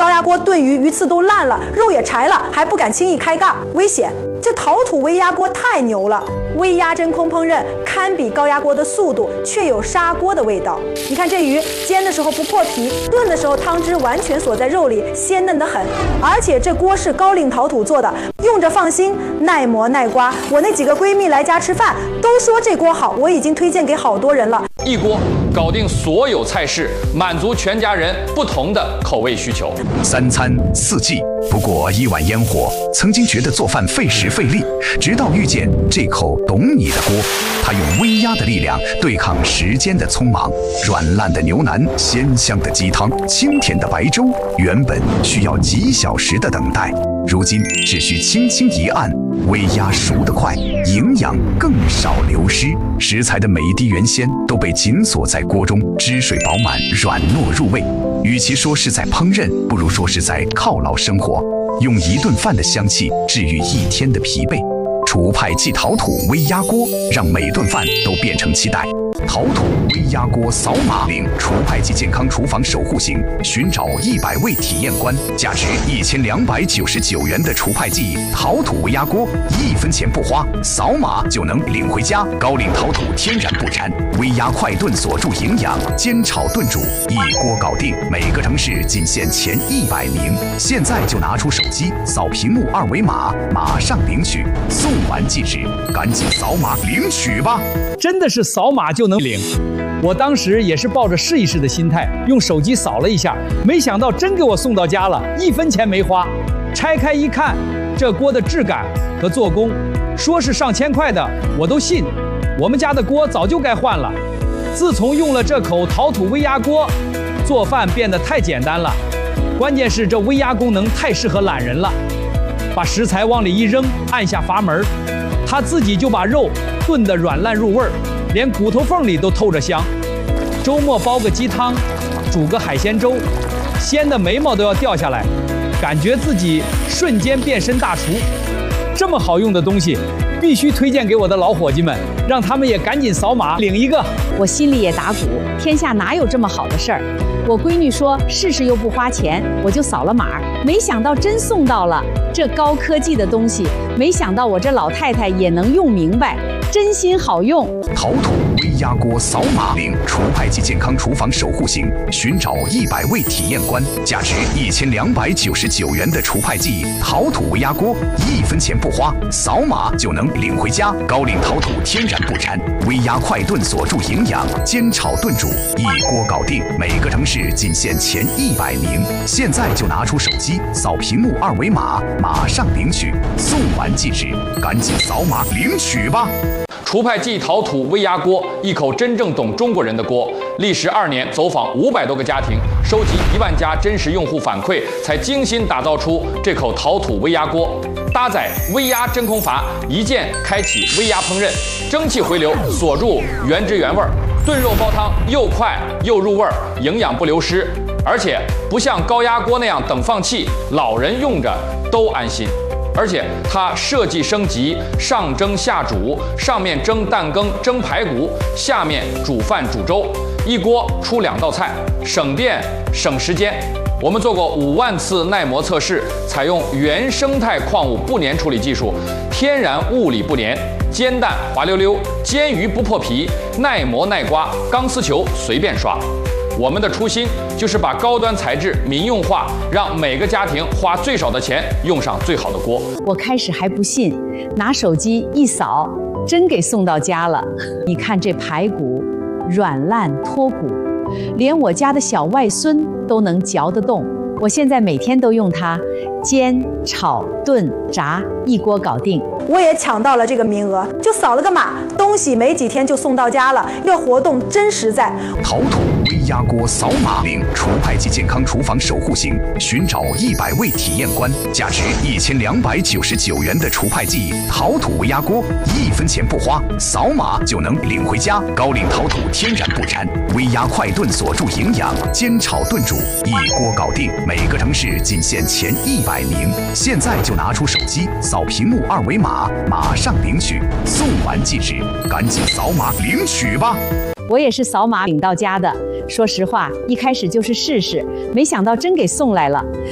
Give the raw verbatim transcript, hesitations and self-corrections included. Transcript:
高压锅炖鱼，鱼刺都烂了，肉也柴了，还不敢轻易开盖，危险！这陶土微压锅太牛了，微压真空烹饪堪比高压锅的速度，却有砂锅的味道。你看这鱼煎的时候不破皮，炖的时候汤汁完全锁在肉里，鲜嫩得很。而且这锅是高岭陶土做的，用着放心，耐磨耐刮。我那几个闺蜜来家吃饭都说这锅好，我已经推荐给好多人了。 一锅搞定所有菜式，满足全家人不同的口味需求。 三餐四季，不过一碗烟火。曾经觉得做饭费时费力，直到遇见这口懂你的锅，它用微压的力量对抗时间的匆忙。软烂的牛腩，鲜香的鸡汤，清甜的白粥，原本需要几小时的等待，如今只需轻轻一按，微压熟得快，营养更少流失。食材的每一滴原鲜都被紧锁在锅中，汁水饱满，软糯入味。与其说是在烹饪，不如说是在犒劳生活，用一顿饭的香气治愈一天的疲惫。楚派即陶土微压锅，让每顿饭都变成期待。陶土微压锅扫码领楚派即健康厨房守护型，寻找一百位体验官，价值一千两百九十九元的楚派即陶土微压锅，一分钱不花，扫码就能领回家。高岭陶土天然不粘，微压快炖锁住营养，煎炒炖煮一锅搞定。每个城市仅限前一百名，现在就拿出手机扫屏幕二维码，马上领取，送完即止，赶紧扫码领取吧！ 真的是扫码就能领。我当时也是抱着试一试的心态，用手机扫了一下，没想到真给我送到家了，一分钱没花。拆开一看，这锅的质感和做工，说是上千块的，我都信。我们家的锅早就该换了。自从用了这口陶土微压锅，做饭变得太简单了。关键是这微压功能太适合懒人了，把食材往里一扔，按下阀门，它自己就把肉炖得软烂入味儿，连骨头缝里都透着香。周末煲个鸡汤，煮个海鲜粥，鲜的眉毛都要掉下来，感觉自己瞬间变身大厨。这么好用的东西，必须推荐给我的老伙计们，让他们也赶紧扫码领一个。 我心里也打鼓，天下哪有这么好的事儿？我闺女说试试又不花钱，我就扫了码，没想到真送到了。这高科技的东西，没想到我这老太太也能用明白，真心好用。 陶土微压锅扫码领楚派即健康厨房守护型，寻找一百位体验官，价值一千两百九十九元的楚派即陶土微压锅，一分钱不花，扫码就能领回家。高岭陶土天然不粘，微压快炖锁住营养，煎炒炖煮一锅搞定。每个城市仅限前一百名，现在就拿出手机扫屏幕二维码，马上领取，送完即止，赶紧扫码领取吧！ 楚派即陶土微压锅，一口真正懂中国人的锅。历时二年，走访五百多个家庭，收集一万家真实用户反馈，才精心打造出这口陶土微压锅。搭载微压真空阀，一键开启微压烹饪，蒸汽回流锁住原汁原味，炖肉煲汤又快又入味，营养不流失。而且不像高压锅那样等放气，老人用着都安心。而且它设计升级，上蒸下煮，上面蒸蛋羹、蒸排骨，下面煮饭煮粥，一锅出两道菜，省电省时间。我们做过五万次耐磨测试，采用原生态矿物不粘处理技术，天然物理不粘，煎蛋滑溜溜，煎鱼不破皮，耐磨耐刮，钢丝球随便刷。我们的初心就是把高端材质民用化，让每个家庭花最少的钱用上最好的锅。 我开始还不信，拿手机一扫，真给送到家了。你看这排骨软烂脱骨，连我家的小外孙都能嚼得动。我现在每天都用它煎、炒、炖、炸，一锅搞定。 我也抢到了这个名额，就扫了个码，东西没几天就送到家了。这活动真实在。 陶土微压锅扫码领楚派即健康厨房守护型，寻找一百位体验官，价值一千两百九十九元的楚派即陶土微压锅，一分钱不花，扫码就能领回家。高岭陶土天然不粘，微压快炖锁住营养，煎炒炖煮一锅搞定。每个城市仅限前一百名，现在就拿出手机扫屏幕二维码，马上领取，送完即止，赶紧扫码领取吧！ 我也是扫码领到家的。说实话，一开始就是试试，没想到真给送来了。